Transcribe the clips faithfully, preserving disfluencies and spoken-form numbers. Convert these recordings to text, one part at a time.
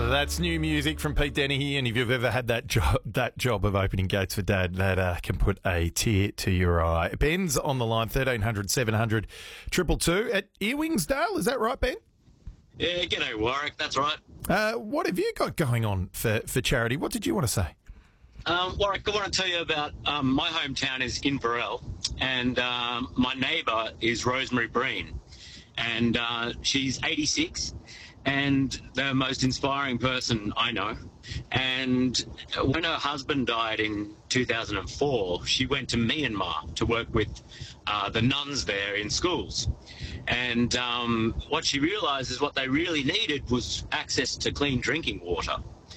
That's new music from Pete Dennehy, and if you've ever had that job, that job of opening gates for Dad, that uh, can put a tear to your eye. Ben's on the line, thirteen hundred, seven hundred, two two two at Earwingsdale. Is that right, Ben? Yeah, g'day, Warwick. That's right. Uh, what have you got going on for, for charity? What did you want to say? Um, Warwick, I want to tell you about um, my hometown is Inverell, and um, my neighbour is Rosemary Breen, and uh, she's eighty-six. And the most inspiring person I know. And when her husband died in two thousand four, she went to Myanmar to work with uh, the nuns there in schools. And um, what she realised is what they really needed was access to clean drinking water.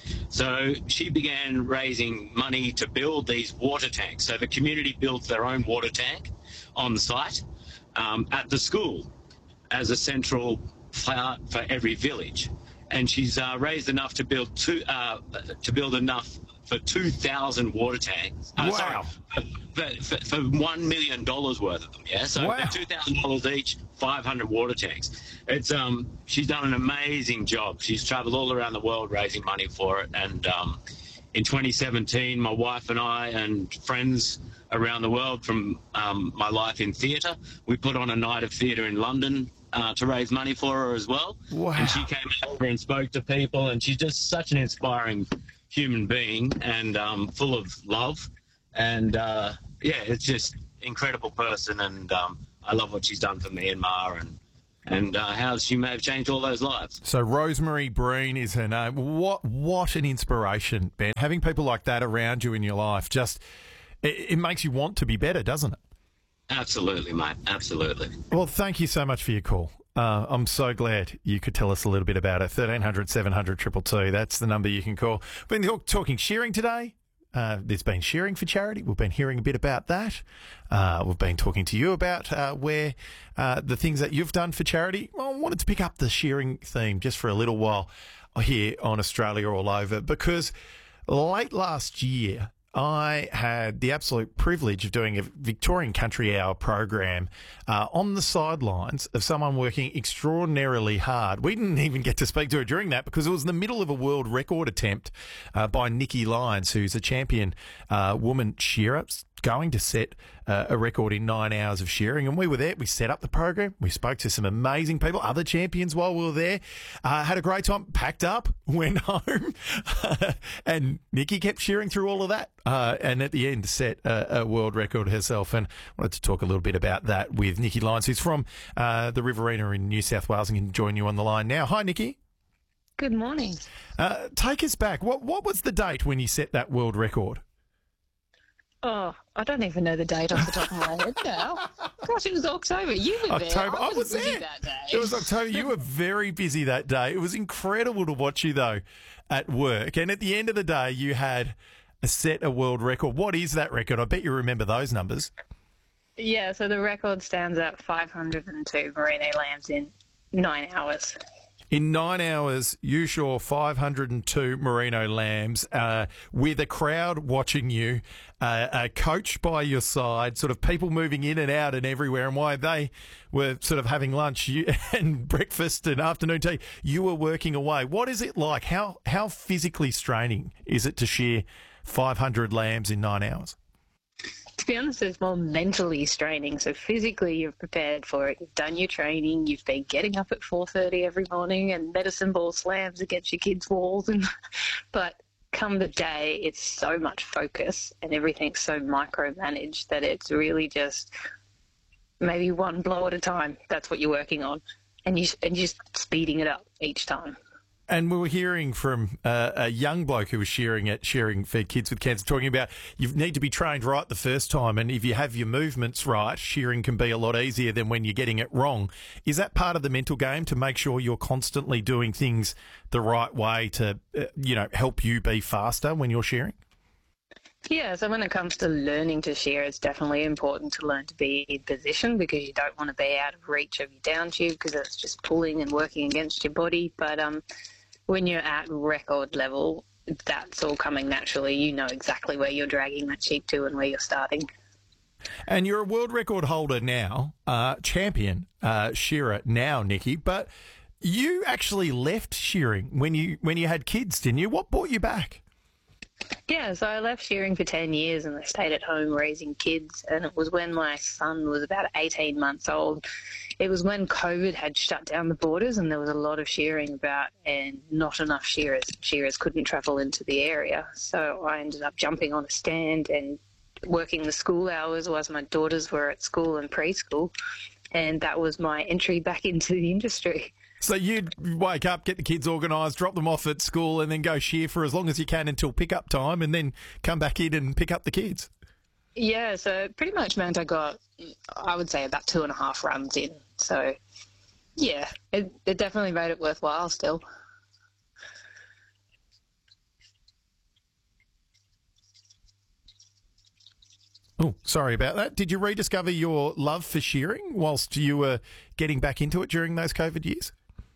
So she began raising money to build these water tanks. So the community builds their own water tank on site um, at the school as a central for, for every village, and she's uh, raised enough to build two uh, to build enough for two thousand water tanks. Uh, wow! Sorry, for, for, for one million dollars worth of them. Yeah, so wow. two thousand dollars each, five hundred water tanks. It's um, she's done an amazing job. She's travelled all around the world raising money for it, and um, in twenty seventeen, my wife and I and friends around the world from um, my life in theatre, we put on a night of theatre in London. Uh, to raise money for her as well. Wow. And she came over and spoke to people, and she's just such an inspiring human being and um, full of love. And, uh, yeah, it's just incredible person, and um, I love what she's done for Myanmar and and uh, how she may have changed all those lives. So Rosemary Breen is her name. What, what an inspiration, Ben. Having people like that around you in your life, just it, it makes you want to be better, doesn't it? Absolutely, mate. Absolutely. Well, thank you so much for your call. Uh, I'm so glad you could tell us a little bit about it. thirteen hundred, seven hundred, two two two. That's the number you can call. We've been talking shearing today. Uh, there's been shearing for charity. We've been hearing a bit about that. Uh, we've been talking to you about uh, where uh, the things that you've done for charity. Well, I wanted to pick up the shearing theme just for a little while here on Australia All Over, because late last year, I had the absolute privilege of doing a Victorian Country Hour program uh, on the sidelines of someone working extraordinarily hard. We didn't even get to speak to her during that because it was in the middle of a world record attempt uh, by Nikki Lyons, who's a champion uh, woman shearer, going to set uh, a record in nine hours of shearing. And we were there. We set up the program. We spoke to some amazing people, other champions while we were there. Uh, had a great time, packed up, went home. And Nikki kept shearing through all of that. Uh, and at the end, set a, a world record herself. And I wanted to talk a little bit about that with Nikki Lyons, who's from uh, the Riverina in New South Wales, and can join you on the line now. Hi, Nikki. Good morning. Uh, take us back. What, what was the date when you set that world record? Oh, I don't even know the date off the top of my head now. Gosh, it was October. You were there. October. I I was, was busy there. that day. It was October. You were very busy that day. It was incredible to watch you, though, at work. And at the end of the day, you had a set a world record. What is that record? I bet you remember those numbers. Yeah, so the record stands at five hundred two merino lambs in nine hours. In nine hours, you shore five hundred two merino lambs uh, with a crowd watching you, uh, a coach by your side, sort of people moving in and out and everywhere. And while they were sort of having lunch you, and breakfast and afternoon tea, you were working away. What is it like? How, how physically straining is it to shear five hundred lambs in nine hours? To be honest, it's more mentally straining. So physically, you're prepared for it. You've done your training. You've been getting up at four thirty every morning and medicine ball slams against your kids' walls. And but come the day, it's so much focus and everything's so micromanaged that it's really just maybe one blow at a time. That's what you're working on, and you and you're just speeding it up each time. And we were hearing from uh, a young bloke who was shearing at Shearing for Kids with Cancer, talking about you need to be trained right the first time, and if you have your movements right, shearing can be a lot easier than when you're getting it wrong. Is that part of the mental game, to make sure you're constantly doing things the right way to, uh, you know, help you be faster when you're shearing? Yeah, so when it comes to learning to shear, it's definitely important to learn to be in position, because you don't want to be out of reach of your down tube, because it's just pulling and working against your body. But um, when you're at record level, that's all coming naturally. You know exactly where you're dragging that sheep to and where you're starting. And you're a world record holder now, uh, champion uh, shearer now, Nikki, but You actually left shearing when you when you had kids, didn't you? What brought you back? Yeah, so I left shearing for ten years and I stayed at home raising kids. And it was when my son was about eighteen months old. It was when COVID had shut down the borders and there was a lot of shearing about and not enough shearers. Shearers couldn't travel into the area. So I ended up jumping on a stand and working the school hours whilst my daughters were at school and preschool. And that was my entry back into the industry. So you'd wake up, get the kids organised, drop them off at school and then go shear for as long as you can until pick-up time and then come back in and pick up the kids? Yeah, so it pretty much meant I got, I would say, about two and a half runs in. So, yeah, it, it definitely made it worthwhile still. Oh, sorry about that. Did you rediscover your love for shearing whilst you were getting back into it during those COVID years?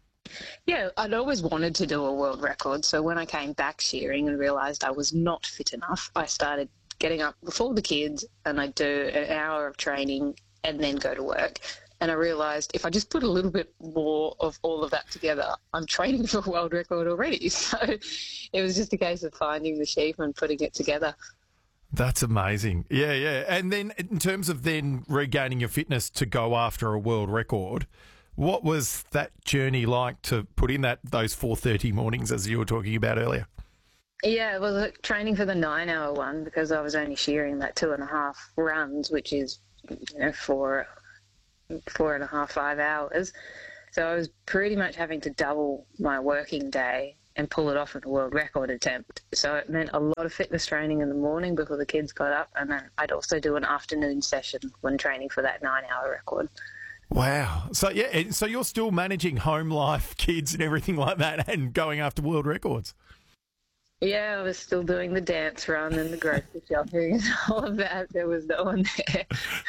Yeah, I'd always wanted to do a world record. So when I came back shearing and realised I was not fit enough, I started getting up before the kids and I'd do an hour of training and then go to work. And I realised if I just put a little bit more of all of that together, I'm training for a world record already. So it was just a case of finding the sheep and putting it together. That's amazing. Yeah, yeah. And then in terms of then regaining your fitness to go after a world record, what was that journey like to put in that those four thirty mornings as you were talking about earlier? Yeah, well, the training for the nine-hour one because I was only shearing that two and a half runs, which is, you know, four, four and a half, five hours. So I was pretty much having to double my working day and pull it off in a world record attempt. So it meant a lot of fitness training in the morning before the kids got up, and then I'd also do an afternoon session when training for that nine-hour record. Wow. So, yeah, so you're still managing home life, kids and everything like that and going after world records? Yeah, I was still doing the dance run and the grocery shopping and all of that. There was no one there.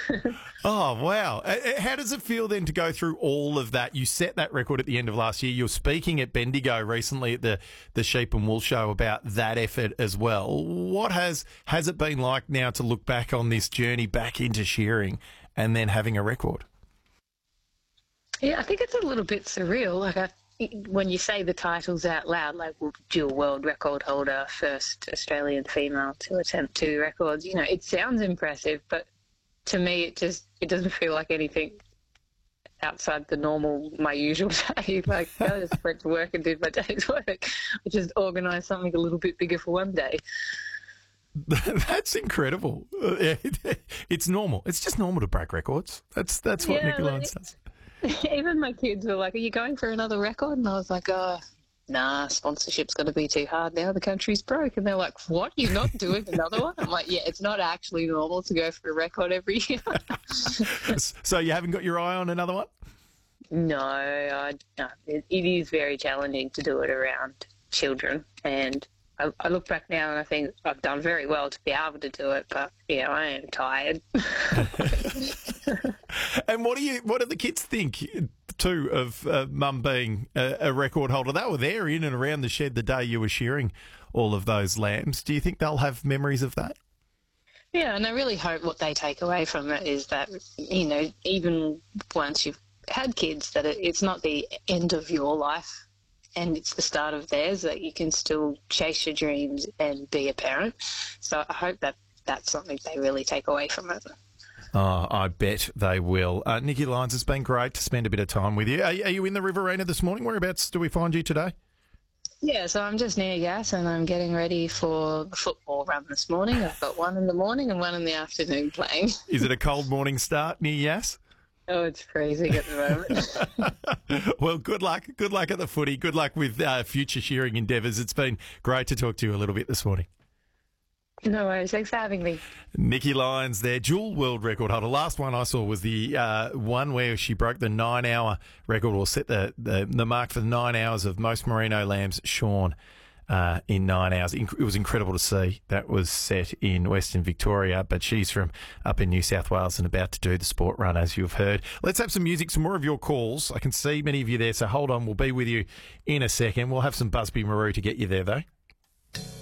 Oh, wow. How does it feel then to go through all of that? You set that record at the end of last year. You were speaking at Bendigo recently at the, the Sheep and Wool Show about that effort as well. What has, has it been like now to look back on this journey back into shearing and then having a record? Yeah, I think it's a little bit surreal. Like I when you say the titles out loud, like dual world record holder, first Australian female to attempt two records, you know, it sounds impressive, but to me it just, it doesn't feel like anything outside the normal, my usual day. Like I just went to work and did my day's work. I just organised something a little bit bigger for one day. That's incredible. It's normal. It's just normal to break records. That's that's what yeah, Nicky Lyons does. Even my kids were like, are you going for another record? And I was like, oh, nah, sponsorship's going to be too hard now. The country's broke. And they're like, what? You're not doing another one? I'm like, yeah, it's not actually normal to go for a record every year. So you haven't got your eye on another one? No, I, no it, it is very challenging to do it around children. And I, I look back now and I think I've done very well to be able to do it, but yeah, I am tired. And what do you? What do the kids think too of uh, Mum being a, a record holder? They were there in and around the shed the day you were shearing all of those lambs. Do you think they'll have memories of that? Yeah, and I really hope what they take away from it is that, you know, even once you've had kids, that it, it's not the end of your life and it's the start of theirs, that you can still chase your dreams and be a parent. So I hope that that's something they really take away from it. Oh, I bet they will. Uh, Nicky Lyons, it's been great to spend a bit of time with you. Are, are you in the Riverina this morning? Whereabouts do we find you today? Yeah, so I'm just near Yass and I'm getting ready for the football run this morning. I've got one in the morning and one in the afternoon playing. Is it a cold morning start near Yass? Oh, it's freezing at the moment. Well, good luck. Good luck at the footy. Good luck with uh, future shearing endeavours. It's been great to talk to you a little bit this morning. No worries. Thanks for having me. Nicky Lyons there, dual world record holder. Last one I saw was the uh, one where she broke the nine-hour record, or set the, the, the mark for the nine hours of most merino lambs shorn uh, in nine hours. It was incredible to see. That was set in Western Victoria, but she's from up in New South Wales and about to do the sport run, as you've heard. Let's have some music, some more of your calls. I can see many of you there, so hold on. We'll be with you in a second. We'll have some Busby Marou to get you there, though.